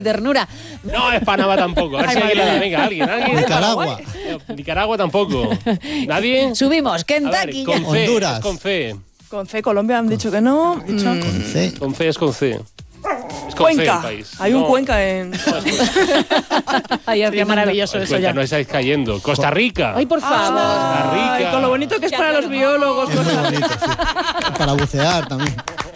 Ternura. No es Panamá tampoco. A ver si venga, alguien. Nicaragua. Nicaragua tampoco. ¿Nadie? Subimos, Kentucky. Con C, Honduras. es con C. Con C, Colombia han dicho que no. Con C. Con C es con C. Es con Cuenca. C el país. Hay un Cuenca en... Sería maravilloso eso ya. No estáis cayendo. Costa Rica. Ay, por favor. Costa Rica. Ay, con lo bonito que es para los biólogos. Es muy bonito, sí. Para bucear también.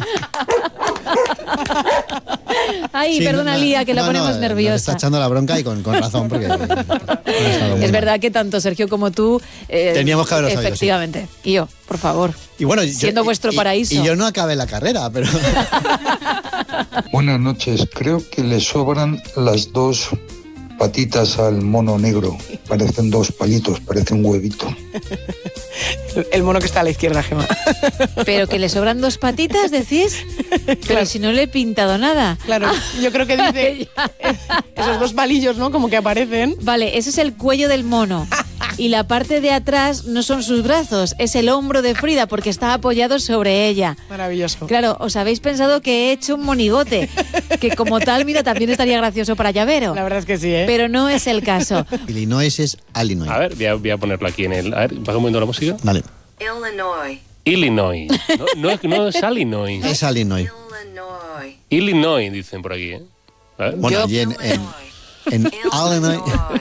Ay, Sí, perdona, Lía, que la ponemos nos nerviosa. está echando la bronca y con razón, porque ha estado muy Es verdad mal. que tanto Sergio como tú... Teníamos que haberlo sabido, efectivamente. Y yo, por favor. Y bueno, Siendo vuestro paraíso. Y yo no acabé la carrera, pero... Buenas noches. Creo que le sobran las dos patitas al mono negro. Parecen dos palitos, parece un huevito. El mono que está a la izquierda, Gemma. Pero que le sobran dos patitas, decís. Pero Claro. si no le he pintado nada. Claro, yo creo que dice esos dos palillos, ¿no? Como que aparecen. Vale, ese es el cuello del mono. Y la parte de atrás no son sus brazos, es el hombro de Frida porque está apoyado sobre ella. Maravilloso. Claro, os habéis pensado que he hecho un monigote, que como tal, mira, también estaría gracioso para llavero. La verdad es que sí, ¿eh? Pero no es el caso. Illinois es Illinois. A ver, voy a ponerlo aquí en el... A ver, baja un momento la música. Vale. Illinois. No es Illinois. Es Illinois. Illinois, dicen por aquí, ¿eh? A ver. Bueno, y en Illinois...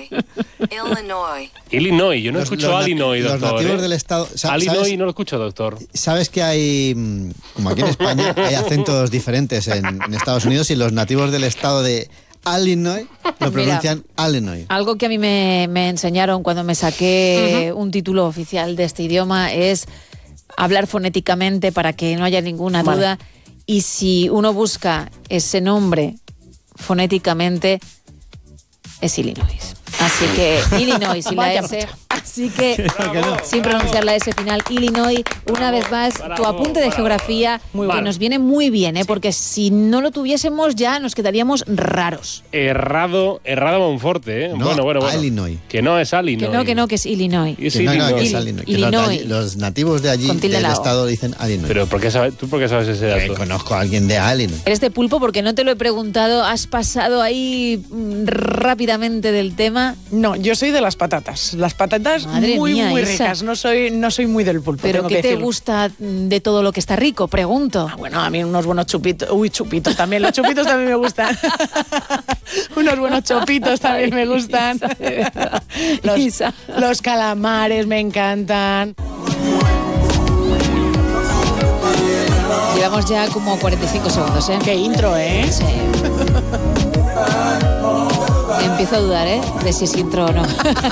Illinois, yo no escucho Illinois, Los doctor. nativos del estado... Illinois no lo escucho, doctor. ¿Sabes que hay, como aquí en España, hay acentos diferentes en Estados Unidos y los nativos del estado de Illinois lo pronuncian Illinois? Algo que a mí me enseñaron cuando me saqué un título oficial de este idioma es hablar fonéticamente para que no haya ninguna duda. Y si uno busca ese nombre fonéticamente, es Illinois. Así que Illinois y la Vaya S. Así que, sin pronunciar la S final, Illinois, una vez más, tu apunte de geografía, que nos viene muy bien, ¿eh? Porque si no lo tuviésemos ya nos quedaríamos raros. Errado Monforte, ¿eh? No, bueno. Illinois. Que no es Illinois. Que no, que es Illinois. Es Que no, Illinois. que es Illinois. Que Illinois. los nativos de allí, Con tilde del en la O. estado, dicen Illinois. Pero ¿tú por qué sabes ese dato? Conozco a alguien de Illinois. Eres de pulpo porque no te lo he preguntado, has pasado ahí rápidamente del tema. No, yo soy de las patatas. Las patatas Madre muy mía, Isa. ricas. No soy muy del pulpo. ¿Pero tengo qué que te decirlo. gusta de todo lo que está rico? Pregunto. Bueno, a mí unos buenos chupitos. Uy, chupitos también. Los chupitos también me gustan. Unos buenos chopitos también me gustan. Isa. Los calamares me encantan. Llevamos ya como 45 segundos, ¿eh? Qué intro, ¿eh? Sí. Empiezo a dudar, ¿eh? De si es intro o no.